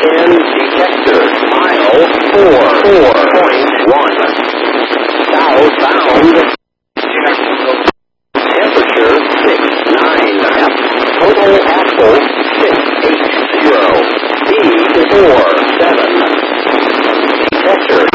10 detector, mile 4.1. Southbound, temperature 69. Total axle 680. E47. Detector